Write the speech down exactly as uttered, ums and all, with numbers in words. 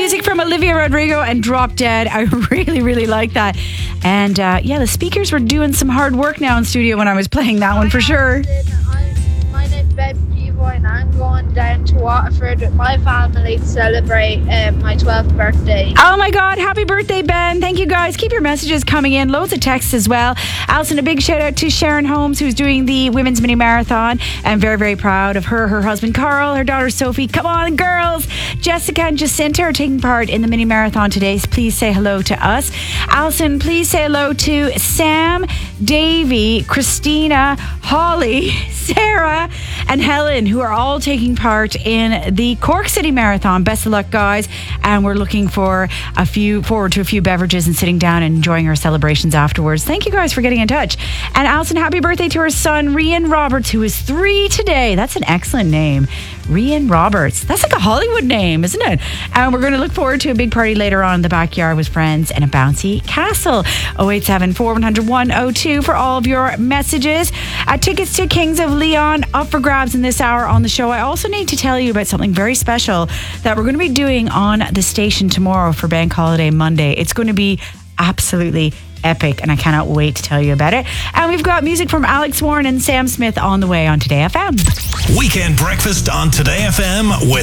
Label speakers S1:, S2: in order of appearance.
S1: music from Olivia Rodrigo and Drop Dead. I really, really like that. And uh, yeah, the speakers were doing some hard work now in studio when I was playing that one for sure.
S2: I'm, my name's Ben Pivoy and I'm going down to Waterford with my family to celebrate um, my twelfth birthday.
S1: Oh my God, happy birthday, Ben. Thank you guys. Keep your messages coming in. Loads of texts as well. Alison, a big shout out to Sharon Holmes, who's doing the Women's Mini Marathon. I'm very, very proud of her, her husband Carl, her daughter Sophie. Come on, girls. Jessica and Jacinta are taking part in the mini marathon today. So please say hello to us. Alison, please say hello to Sam, Davey, Christina, Holly, Sarah, and Helen, who are all taking part in the Cork City Marathon. Best of luck, guys. And we're looking for a few forward to a few beverages and sitting down and enjoying our celebrations afterwards. Thank you guys for getting in touch. And Alison, happy birthday to her son, Rian Roberts, who is three today. That's an excellent name. Rian Roberts. That's like a Hollywood name, isn't it? And we're going to look forward to a big party later on in the backyard with friends and a bouncy castle. oh eight seven, four one zero zero, one oh two for all of your messages. Uh, tickets to Kings of Leon up for grabs in this hour on the show. I also need to tell you about something very special that we're going to be doing on the station tomorrow for Bank Holiday Monday. It's going to be absolutely epic, and I cannot wait to tell you about it. And we've got music from Alex Warren and Sam Smith on the way on Today F M.
S3: Weekend breakfast on Today F M with